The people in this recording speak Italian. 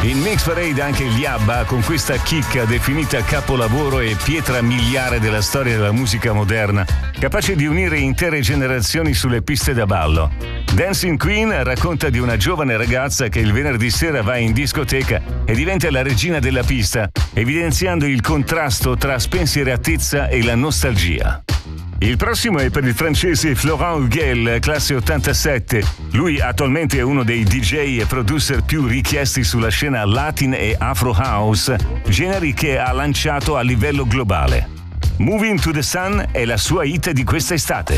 In Mix Parade anche gli ABBA con questa chicca definita capolavoro e pietra miliare della storia della musica moderna, capace di unire intere generazioni sulle piste da ballo. Dancing Queen racconta di una giovane ragazza che il venerdì sera va in discoteca e diventa la regina della pista, evidenziando il contrasto tra spensieratezza e la nostalgia. Il prossimo è per il francese Florent Huguel, classe 87. Lui attualmente è uno dei DJ e producer più richiesti sulla scena Latin e Afro House, generi che ha lanciato a livello globale. Moving to the Sun è la sua hit di quest'estate.